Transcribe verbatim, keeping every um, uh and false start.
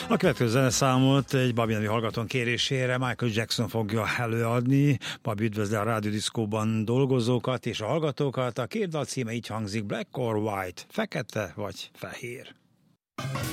A következő zeneszámot egy Babi nevű hallgatón kérésére Michael Jackson fogja előadni. Babi üdvözli a Rádió Diszkóban dolgozókat és a hallgatókat. A két dal címe így hangzik: Black or White, fekete vagy fehér.